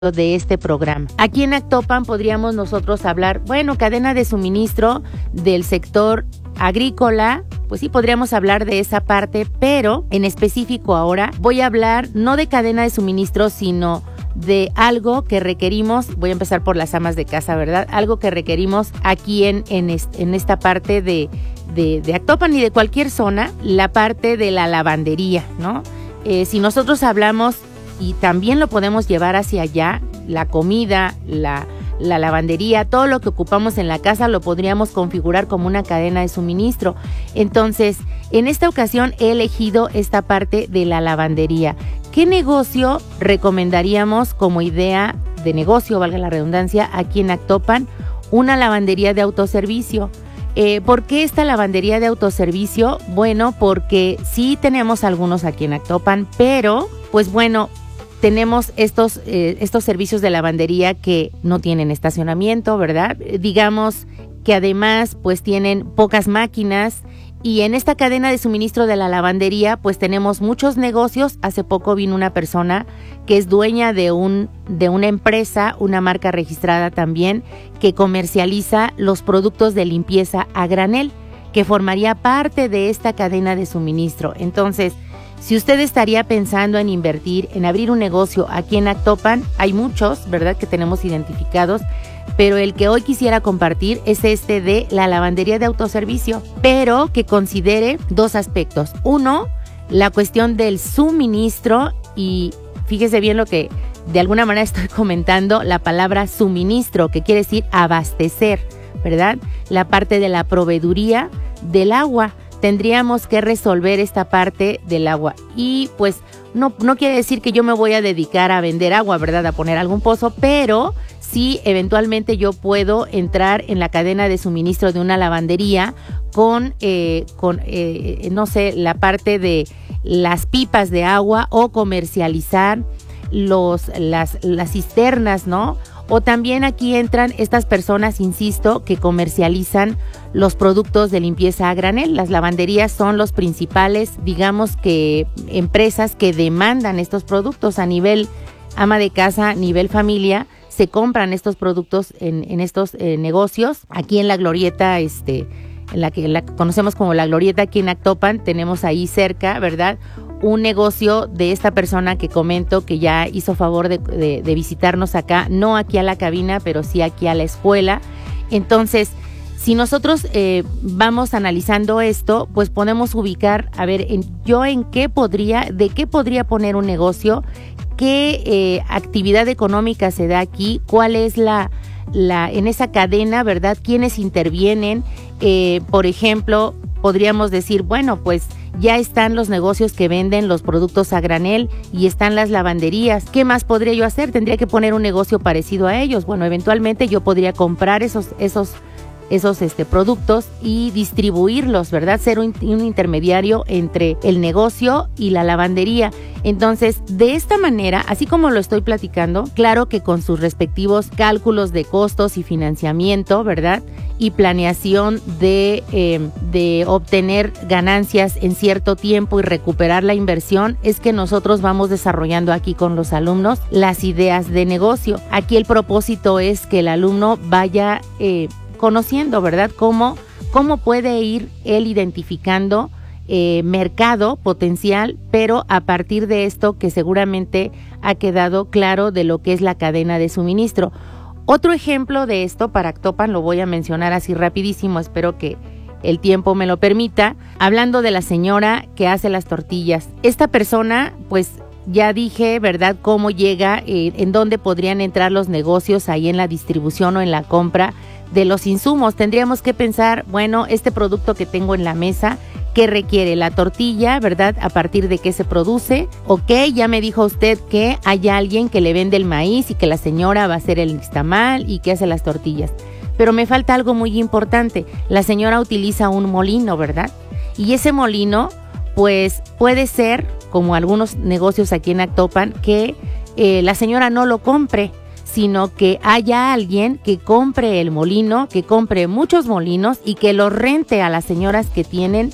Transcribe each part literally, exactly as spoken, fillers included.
de este programa. Aquí en Actopan podríamos nosotros hablar, bueno, cadena de suministro del sector agrícola, pues sí podríamos hablar de esa parte, pero en específico ahora voy a hablar no de cadena de suministro, sino de algo que requerimos. Voy a empezar por las amas de casa, ¿verdad? Algo que requerimos aquí en, en, est, en esta parte de, de, de Actopan y de cualquier zona, la parte de la lavandería, ¿no? Eh, si nosotros hablamos, y también lo podemos llevar hacia allá, la comida, la, la lavandería, todo lo que ocupamos en la casa lo podríamos configurar como una cadena de suministro. Entonces, en esta ocasión he elegido esta parte de la lavandería. ¿Qué negocio recomendaríamos como idea de negocio, valga la redundancia, aquí en Actopan? Una lavandería de autoservicio. Eh, ¿Por qué esta lavandería de autoservicio? Bueno, porque sí tenemos algunos aquí en Actopan, pero pues bueno, tenemos estos, eh, estos servicios de lavandería que no tienen estacionamiento, ¿verdad? Digamos que además pues tienen pocas máquinas, y en esta cadena de suministro de la lavandería pues tenemos muchos negocios. Hace poco vino una persona que es dueña de, un, de una empresa, una marca registrada también, que comercializa los productos de limpieza a granel, que formaría parte de esta cadena de suministro. Entonces, si usted estaría pensando en invertir, en abrir un negocio aquí en Actopan, hay muchos, ¿verdad?, que tenemos identificados, pero el que hoy quisiera compartir es este de la lavandería de autoservicio, pero que considere dos aspectos. Uno, la cuestión del suministro, y fíjese bien lo que de alguna manera estoy comentando, la palabra suministro, que quiere decir abastecer, ¿verdad? La parte de la proveeduría del agua. Tendríamos que resolver esta parte del agua, y pues no, no quiere decir que yo me voy a dedicar a vender agua, ¿verdad?, a poner algún pozo, pero sí eventualmente yo puedo entrar en la cadena de suministro de una lavandería con, eh, con eh, no sé, la parte de las pipas de agua, o comercializar los, las, las cisternas, ¿no? O también aquí entran estas personas, insisto, que comercializan los productos de limpieza a granel. Las lavanderías son los principales, digamos que, empresas que demandan estos productos a nivel ama de casa, a nivel familia. Se compran estos productos en, en estos eh, negocios. Aquí en la glorieta, este, en la que la conocemos como la glorieta aquí en Actopan, tenemos ahí cerca, ¿verdad?, un negocio de esta persona que comento, que ya hizo favor de, de, de visitarnos acá, no aquí a la cabina, pero sí aquí a la escuela. Entonces, si nosotros eh, vamos analizando esto, pues podemos ubicar, a ver, en, yo en qué podría, de qué podría poner un negocio, qué eh, actividad económica se da aquí, cuál es la, la en esa cadena, ¿verdad?, quiénes intervienen. Eh, por ejemplo, podríamos decir, bueno, pues ya están los negocios que venden los productos a granel y están las lavanderías. ¿Qué más podría yo hacer? Tendría que poner un negocio parecido a ellos. Bueno, eventualmente yo podría comprar esos, esos, esos este, productos y distribuirlos, ¿verdad? Ser un, un intermediario entre el negocio y la lavandería. Entonces, de esta manera, así como lo estoy platicando, claro que con sus respectivos cálculos de costos y financiamiento, ¿verdad?, y planeación de, eh, de obtener ganancias en cierto tiempo y recuperar la inversión, es que nosotros vamos desarrollando aquí con los alumnos las ideas de negocio. Aquí el propósito es que el alumno vaya eh, conociendo, ¿verdad?, cómo, cómo puede ir él identificando Eh, mercado potencial, pero a partir de esto que seguramente ha quedado claro de lo que es la cadena de suministro. Otro ejemplo de esto para Actopan lo voy a mencionar así rapidísimo, espero que el tiempo me lo permita, hablando de la señora que hace las tortillas. Esta persona, pues ya dije, ¿verdad?, cómo llega, eh, en dónde podrían entrar los negocios, ahí en la distribución o en la compra de los insumos. Tendríamos que pensar, bueno, este producto que tengo en la mesa, ¿qué requiere? La tortilla, ¿verdad?, ¿a partir de qué se produce? Ok, ya me dijo usted que hay alguien que le vende el maíz y que la señora va a hacer el nixtamal y que hace las tortillas. Pero me falta algo muy importante. La señora utiliza un molino, ¿verdad? Y ese molino, pues puede ser, como algunos negocios aquí en Actopan, que eh, la señora no lo compre, sino que haya alguien que compre el molino, que compre muchos molinos y que lo rente a las señoras que tienen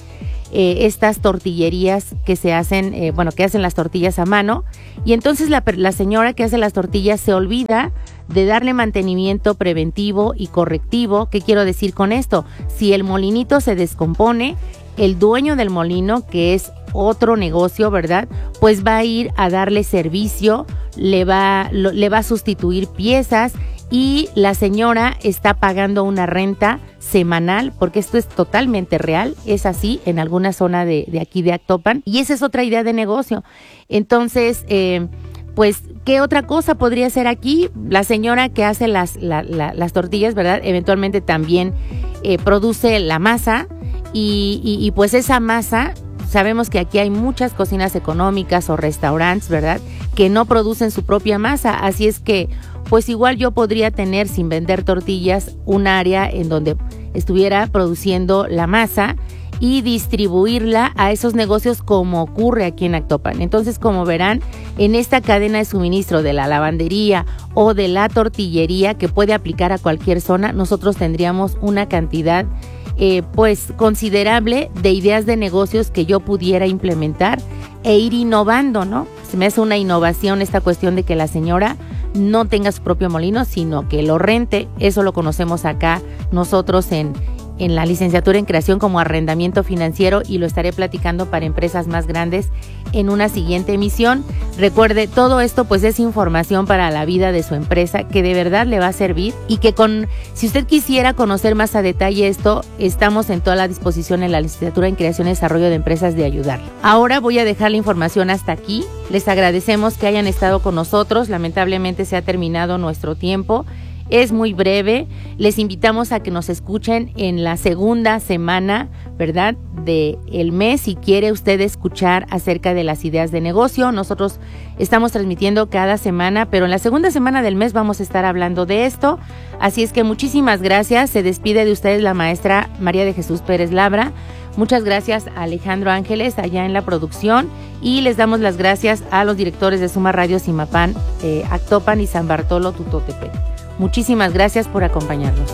eh, estas tortillerías que se hacen, eh, bueno, que hacen las tortillas a mano, y entonces la, la señora que hace las tortillas se olvida de darle mantenimiento preventivo y correctivo. ¿Qué quiero decir con esto? Si el molinito se descompone, el dueño del molino, que es otro negocio, ¿verdad?, pues va a ir a darle servicio, le va, lo, le va a sustituir piezas, y la señora está pagando una renta semanal, porque esto es totalmente real, es así en alguna zona de, de aquí de Actopan, y esa es otra idea de negocio. Entonces, eh, pues, ¿qué otra cosa podría ser aquí? La señora que hace las, la, la, las tortillas, ¿verdad?, eventualmente también eh, produce la masa, y, y, y pues esa masa, sabemos que aquí hay muchas cocinas económicas o restaurantes, ¿verdad?, que no producen su propia masa, así es que pues igual yo podría tener, sin vender tortillas, un área en donde estuviera produciendo la masa y distribuirla a esos negocios, como ocurre aquí en Actopan. Entonces, como verán, en esta cadena de suministro de la lavandería o de la tortillería, que puede aplicar a cualquier zona, nosotros tendríamos una cantidad eh, pues considerable de ideas de negocios que yo pudiera implementar e ir innovando, ¿no? Se me hace una innovación esta cuestión de que la señora no tenga su propio molino, sino que lo rente. Eso lo conocemos acá nosotros en, en la licenciatura en creación como arrendamiento financiero, y lo estaré platicando para empresas más grandes en una siguiente emisión. Recuerde, todo esto pues es información para la vida de su empresa que de verdad le va a servir, y que con, si usted quisiera conocer más a detalle esto, estamos en toda la disposición en la licenciatura en creación y desarrollo de empresas de ayudarle. Ahora voy a dejar la información hasta aquí. Les agradecemos que hayan estado con nosotros. Lamentablemente se ha terminado nuestro tiempo. Es muy breve. Les invitamos a que nos escuchen en la segunda semana, ¿verdad?, de el mes, si quiere usted escuchar acerca de las ideas de negocio. Nosotros estamos transmitiendo cada semana, pero en la segunda semana del mes vamos a estar hablando de esto. Así es que muchísimas gracias. Se despide de ustedes la maestra María de Jesús Pérez Labra. Muchas gracias a Alejandro Ángeles allá en la producción, y les damos las gracias a los directores de Suma Radio Zimapán, eh, Actopan y San Bartolo Tutotepec. Muchísimas gracias por acompañarnos.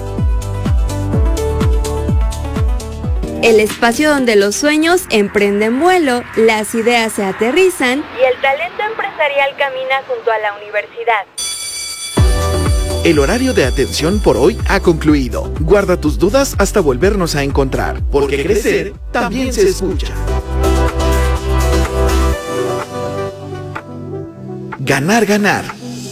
El espacio donde los sueños emprenden vuelo, las ideas se aterrizan y el talento empresarial camina junto a la universidad. El horario de atención por hoy ha concluido. Guarda tus dudas hasta volvernos a encontrar, porque crecer también se escucha. Ganar, ganar.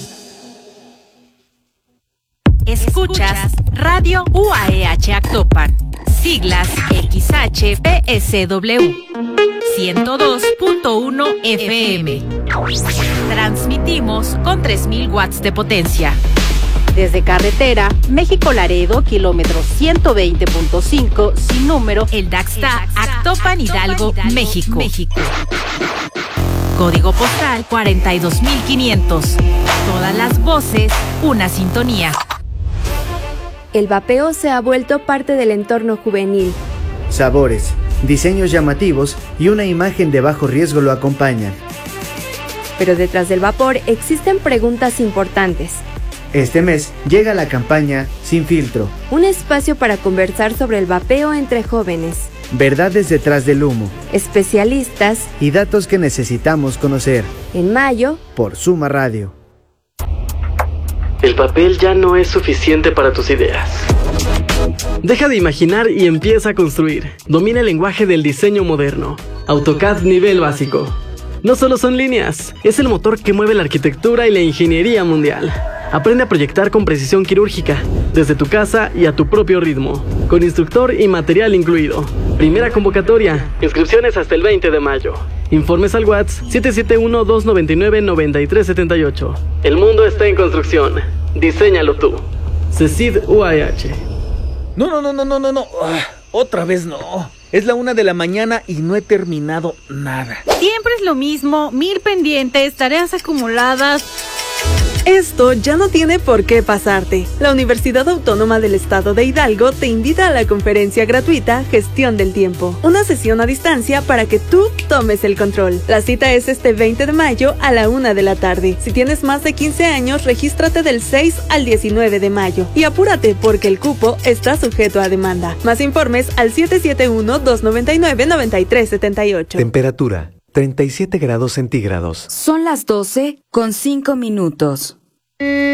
Escuchas Radio U A E H Actopan, siglas X H P S W, ciento dos punto uno F M. Transmitimos con tres mil watts de potencia. Desde carretera México Laredo, kilómetro ciento veinte punto cinco, sin número, El Daxta, Actopan, Hidalgo, México. México. Código postal cuarenta y dos mil quinientos. Todas las voces, una sintonía. El vapeo se ha vuelto parte del entorno juvenil. Sabores, diseños llamativos y una imagen de bajo riesgo lo acompañan. Pero detrás del vapor existen preguntas importantes. Este mes llega la campaña Sin Filtro, un espacio para conversar sobre el vapeo entre jóvenes. Verdades detrás del humo, especialistas y datos que necesitamos conocer. En mayo, por Suma Radio. El papel ya no es suficiente para tus ideas. Deja de imaginar y empieza a construir. Domina el lenguaje del diseño moderno. AutoCAD nivel básico. No solo son líneas, es el motor que mueve la arquitectura y la ingeniería mundial. Aprende a proyectar con precisión quirúrgica, desde tu casa y a tu propio ritmo, con instructor y material incluido. Primera convocatoria. Inscripciones hasta el veinte de mayo. Informes al WhatsApp siete siete uno, dos nueve nueve, nueve tres siete ocho. El mundo está en construcción. Diséñalo tú. CECID U A E H. No, no, no, no, no, no, no. Uh, otra vez no. Es la una de la mañana y no he terminado nada. Siempre es lo mismo, mil pendientes, tareas acumuladas. Esto ya no tiene por qué pasarte. La Universidad Autónoma del Estado de Hidalgo te invita a la conferencia gratuita Gestión del Tiempo, una sesión a distancia para que tú tomes el control. La cita es este veinte de mayo a la una de la tarde. Si tienes más de quince años, regístrate del seis al diecinueve de mayo. Y apúrate porque el cupo está sujeto a demanda. Más informes al siete siete uno, dos nueve nueve, nueve tres siete ocho. Temperatura treinta y siete grados centígrados. Son las doce con cinco minutos.